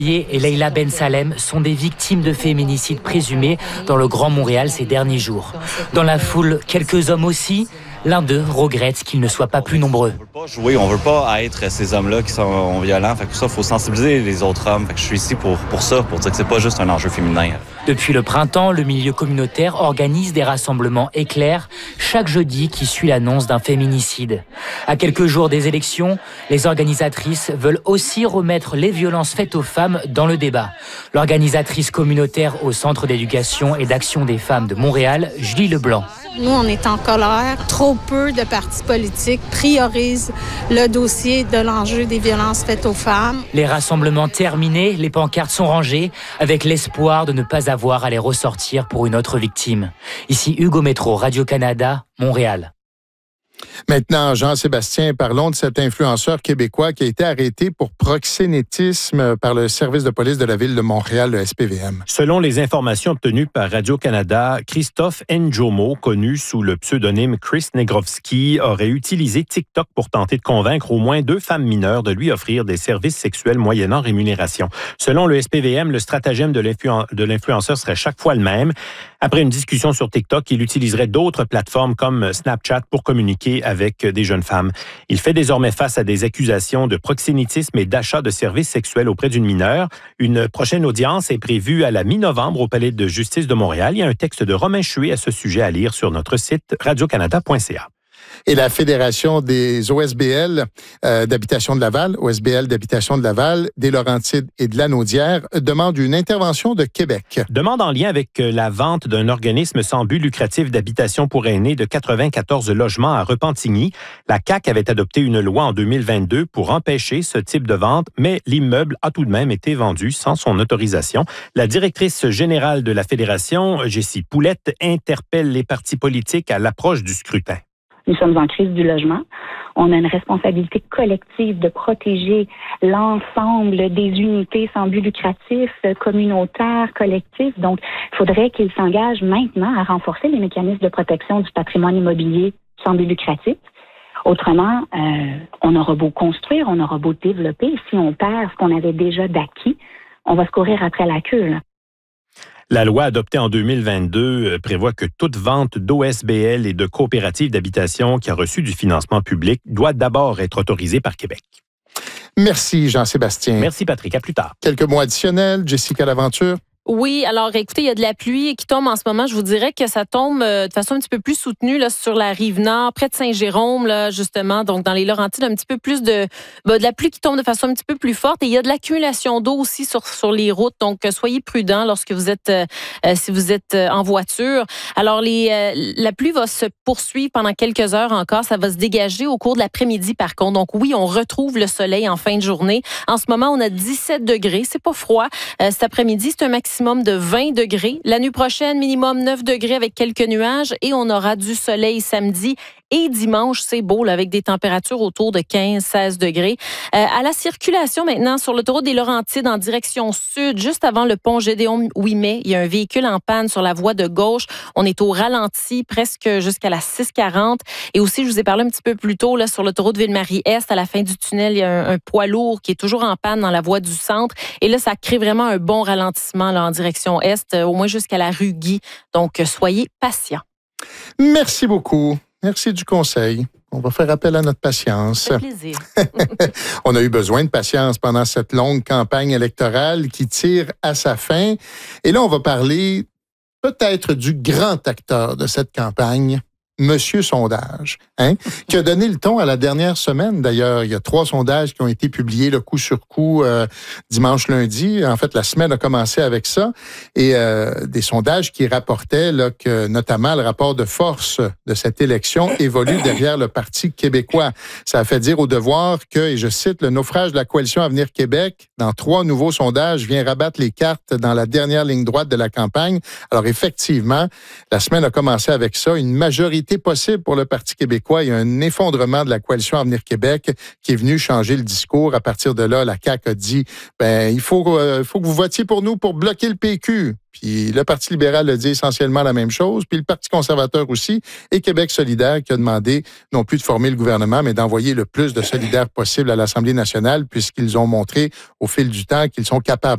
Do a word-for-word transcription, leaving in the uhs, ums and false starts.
Et Leila Ben Salem sont des victimes de féminicides présumés dans le Grand Montréal ces derniers jours. Dans la foule, quelques hommes aussi. L'un d'eux regrette qu'ils ne soient pas plus nombreux. On veut pas jouer, on veut pas être ces hommes-là qui sont violents. Fait que ça, faut sensibiliser les autres hommes. Fait que je suis ici pour, pour ça, pour dire que c'est pas juste un enjeu féminin. Depuis le printemps, le milieu communautaire organise des rassemblements éclairs chaque jeudi qui suit l'annonce d'un féminicide. À quelques jours des élections, les organisatrices veulent aussi remettre les violences faites aux femmes dans le débat. L'organisatrice communautaire au Centre d'éducation et d'action des femmes de Montréal, Julie Leblanc. Nous, on est en colère. Trop peu de partis politiques priorisent le dossier de l'enjeu des violences faites aux femmes. Les rassemblements terminés, les pancartes sont rangées avec l'espoir de ne pas avoir à les ressortir pour une autre victime. Ici Hugo Métro, Radio-Canada, Montréal. Maintenant, Jean-Sébastien, parlons de cet influenceur québécois qui a été arrêté pour proxénétisme par le service de police de la ville de Montréal, le S P V M. Selon les informations obtenues par Radio-Canada, Christophe Njomo, connu sous le pseudonyme Chris Negrovski, aurait utilisé TikTok pour tenter de convaincre au moins deux femmes mineures de lui offrir des services sexuels moyennant rémunération. Selon le S P V M, le stratagème de, l'influ- de l'influenceur serait chaque fois le même. Après une discussion sur TikTok, il utiliserait d'autres plateformes comme Snapchat pour communiquer avec des jeunes femmes. Il fait désormais face à des accusations de proxénétisme et d'achat de services sexuels auprès d'une mineure. Une prochaine audience est prévue à la mi-novembre au Palais de justice de Montréal. Il y a un texte de Romain Chué à ce sujet à lire sur notre site radio canada point c a. Et la Fédération des O S B L euh, d'habitation de Laval, O S B L d'habitation de Laval, des Laurentides et de Lanaudière demande une intervention de Québec. Demande en lien avec la vente d'un organisme sans but lucratif d'habitation pour aînés de quatre-vingt-quatorze logements à Repentigny. La C A Q avait adopté une loi en deux mille vingt-deux pour empêcher ce type de vente, mais l'immeuble a tout de même été vendu sans son autorisation. La directrice générale de la Fédération, Jessie Poulette, interpelle les partis politiques à l'approche du scrutin. Nous sommes en crise du logement. On a une responsabilité collective de protéger l'ensemble des unités sans but lucratif, communautaires, collectifs. Donc, il faudrait qu'ils s'engagent maintenant à renforcer les mécanismes de protection du patrimoine immobilier sans but lucratif. Autrement, euh, on aura beau construire, on aura beau développer. Si on perd ce qu'on avait déjà d'acquis, on va se courir après la queue, là. La loi adoptée en deux mille vingt-deux prévoit que toute vente d'O S B L et de coopératives d'habitation qui a reçu du financement public doit d'abord être autorisée par Québec. Merci, Jean-Sébastien. Merci, Patrick. À plus tard. Quelques mots additionnels. Jessica Laventure. Oui, alors écoutez, il y a de la pluie qui tombe en ce moment. Je vous dirais que ça tombe euh, de façon un petit peu plus soutenue là, sur la rive nord, près de Saint-Jérôme, là, justement. Donc, dans les Laurentides, un petit peu plus de, bah, de la pluie qui tombe de façon un petit peu plus forte. Et il y a de l'accumulation d'eau aussi sur, sur les routes. Donc, euh, soyez prudents lorsque vous êtes, euh, si vous êtes euh, en voiture. Alors, les, euh, la pluie va se poursuivre pendant quelques heures encore. Ça va se dégager au cours de l'après-midi, par contre. Donc, oui, on retrouve le soleil en fin de journée. En ce moment, on a dix-sept degrés. C'est pas froid. Euh, cet après-midi, c'est un maximum de vingt degrés. La nuit prochaine, minimum neuf degrés avec quelques nuages et on aura du soleil samedi et dimanche. C'est beau là, avec des températures autour de quinze à seize degrés. Euh, à la circulation maintenant sur l'autoroute des Laurentides en direction sud, juste avant le pont Gédéon-Ouimet, il y a un véhicule en panne sur la voie de gauche. On est au ralenti presque jusqu'à la six quarante. Et aussi, je vous ai parlé un petit peu plus tôt là, sur l'autoroute Ville-Marie-Est, à la fin du tunnel, il y a un, un poids lourd qui est toujours en panne dans la voie du centre. Et là, ça crée vraiment un bon ralentissement là, en direction est, au moins jusqu'à la rue Guy. Donc, soyez patients. Merci beaucoup. Merci du conseil. On va faire appel à notre patience. Ça fait plaisir. On a eu besoin de patience pendant cette longue campagne électorale qui tire à sa fin. Et là, on va parler peut-être du grand acteur de cette campagne, Monsieur Sondage, hein, qui a donné le ton à la dernière semaine. D'ailleurs, il y a trois sondages qui ont été publiés le coup sur coup euh, dimanche, lundi. En fait, la semaine a commencé avec ça. Et euh, des sondages qui rapportaient là, que, notamment, le rapport de force de cette élection évolue derrière le Parti québécois. Ça a fait dire au Devoir que, et je cite, le naufrage de la coalition Avenir Québec, dans trois nouveaux sondages, vient rabattre les cartes dans la dernière ligne droite de la campagne. Alors, effectivement, la semaine a commencé avec ça. Une majorité possible pour le Parti québécois. Il y a un effondrement de la coalition Avenir Québec qui est venu changer le discours. À partir de là, la C A Q a dit, ben, il faut, euh, faut que vous votiez pour nous pour bloquer le P Q. Puis le Parti libéral a dit essentiellement la même chose. Puis le Parti conservateur aussi. Et Québec solidaire qui a demandé non plus de former le gouvernement, mais d'envoyer le plus de solidaires possible à l'Assemblée nationale puisqu'ils ont montré au fil du temps qu'ils sont capables.